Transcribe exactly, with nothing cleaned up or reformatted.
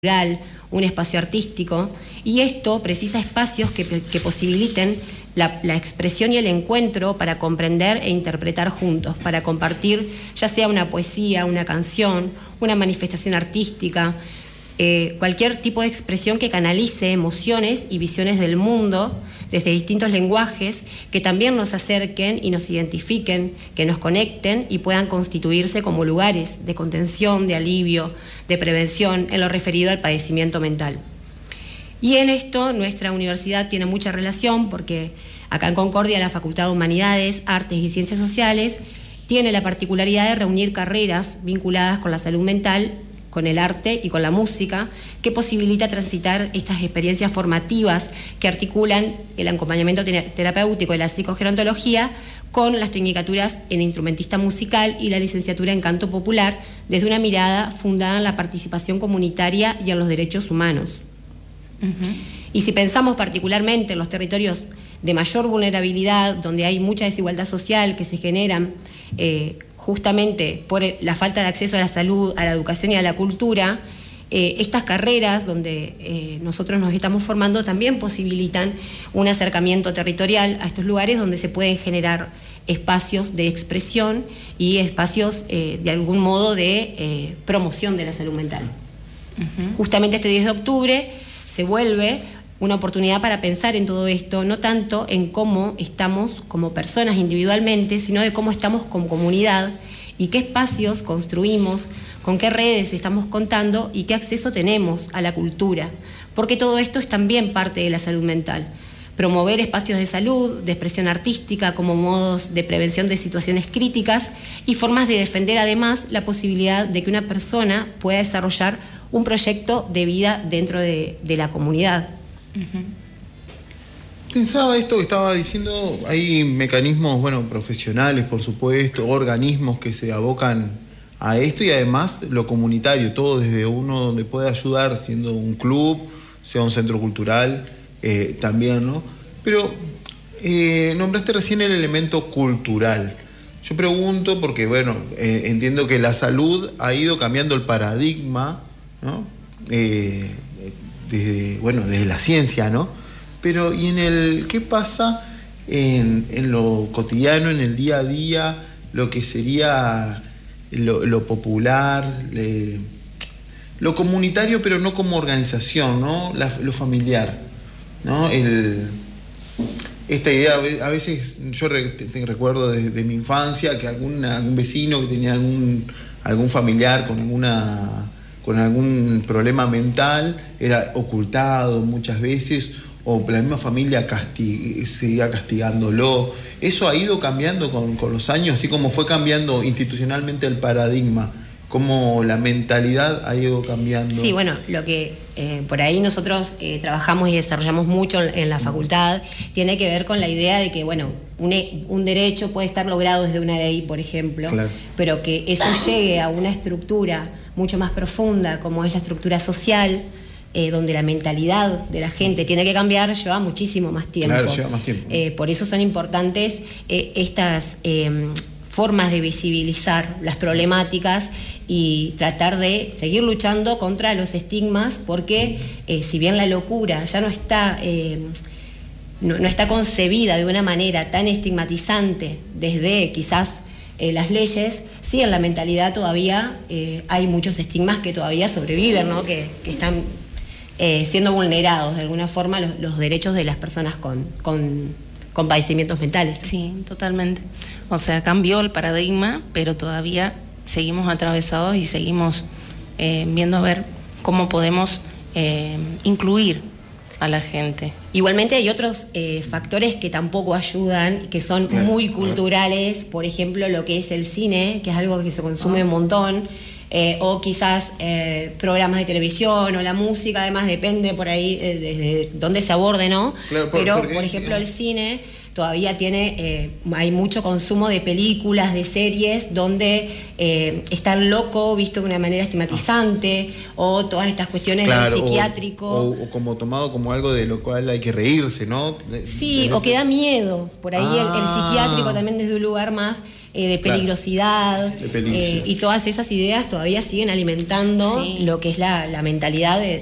un espacio artístico, y esto precisa espacios que, que posibiliten la, la expresión y el encuentro para comprender e interpretar juntos, para compartir ya sea una poesía, una canción, una manifestación artística, eh, cualquier tipo de expresión que canalice emociones y visiones del mundo desde distintos lenguajes que también nos acerquen y nos identifiquen, que nos conecten y puedan constituirse como lugares de contención, de alivio, de prevención en lo referido al padecimiento mental. Y en esto nuestra universidad tiene mucha relación porque acá en Concordia la Facultad de Humanidades, Artes y Ciencias Sociales tiene la particularidad de reunir carreras vinculadas con la salud mental, con el arte y con la música, que posibilita transitar estas experiencias formativas que articulan el acompañamiento terapéutico y la psicogerontología con las tecnicaturas en instrumentista musical y la licenciatura en canto popular, desde una mirada fundada en la participación comunitaria y en los derechos humanos. Uh-huh. Y si pensamos particularmente en los territorios de mayor vulnerabilidad, donde hay mucha desigualdad social que se generan eh, justamente por la falta de acceso a la salud, a la educación y a la cultura, eh, estas carreras donde eh, nosotros nos estamos formando también posibilitan un acercamiento territorial a estos lugares donde se pueden generar espacios de expresión y espacios eh, de algún modo de eh, promoción de la salud mental. Uh-huh. Justamente este diez de octubre se vuelve una oportunidad para pensar en todo esto, no tanto en cómo estamos como personas individualmente, sino de cómo estamos como comunidad y qué espacios construimos, con qué redes estamos contando y qué acceso tenemos a la cultura, porque todo esto es también parte de la salud mental. Promover espacios de salud, de expresión artística como modos de prevención de situaciones críticas y formas de defender además la posibilidad de que una persona pueda desarrollar un proyecto de vida dentro de, de la comunidad. Uh-huh. Pensaba esto que estaba diciendo, hay mecanismos, bueno, profesionales, por supuesto, organismos que se abocan a esto y además lo comunitario, todo desde uno donde puede ayudar, siendo un club, sea un centro cultural, eh, también, ¿no? Pero eh, nombraste recién el elemento cultural. Yo pregunto porque, bueno, eh, entiendo que la salud ha ido cambiando el paradigma, ¿no? Eh, desde, bueno, desde la ciencia, ¿no? Pero, ¿y en el qué pasa en, en lo cotidiano, en el día a día, lo que sería lo, lo popular, le, lo comunitario, pero no como organización, ¿no? La, lo familiar, ¿no? El, esta idea, a veces yo re, te, recuerdo de, de mi infancia que algún, algún vecino que tenía algún, algún familiar con alguna... con algún problema mental, era ocultado muchas veces, o la misma familia castig- seguía castigándolo. Eso ha ido cambiando con, con los años, así como fue cambiando institucionalmente el paradigma, como la mentalidad ha ido cambiando. Sí, bueno, lo que eh, por ahí nosotros eh, trabajamos y desarrollamos mucho en, en la facultad tiene que ver con la idea de que, bueno, un, un derecho puede estar logrado desde una ley, por ejemplo, claro, pero que eso llegue a una estructura mucho más profunda, como es la estructura social, eh, donde la mentalidad de la gente tiene que cambiar, lleva muchísimo más tiempo. Claro, lleva más tiempo. Eh, por eso son importantes eh, estas eh, formas de visibilizar las problemáticas y tratar de seguir luchando contra los estigmas, porque eh, si bien la locura ya no está, eh, no, no está concebida de una manera tan estigmatizante desde quizás eh, las leyes, sí, en la mentalidad todavía eh, hay muchos estigmas que todavía sobreviven, ¿no? que, que están eh, siendo vulnerados de alguna forma los, los derechos de las personas con, con, con padecimientos mentales. Sí, totalmente. O sea, cambió el paradigma, pero todavía seguimos atravesados y seguimos eh, viendo a ver cómo podemos eh, incluir a la gente. Igualmente hay otros eh, factores que tampoco ayudan, que son muy culturales, por ejemplo lo que es el cine, que es algo que se consume un montón, eh, o quizás eh, programas de televisión o la música, además depende por ahí eh, desde dónde se aborde, ¿no? Claro, por, pero porque, por ejemplo el cine todavía tiene, eh, hay mucho consumo de películas, de series, donde eh, está el loco visto de una manera estigmatizante, o todas estas cuestiones, claro, del psiquiátrico. O, o, o como tomado como algo de lo cual hay que reírse, ¿no? De, sí, de o que da miedo. Por ahí ah. el, el psiquiátrico también desde un lugar más eh, de peligrosidad, claro, de peligrosidad. Eh, y todas esas ideas todavía siguen alimentando Sí. lo que es la, la mentalidad de,